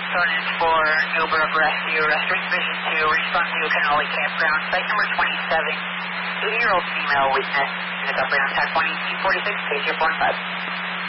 Cronin for Newburgh Rescue, Restoration Mission 2, response to Canoli Campground, site number 27, 80-year-old female witness, in the Dublin on TAC 1 1846, page 415.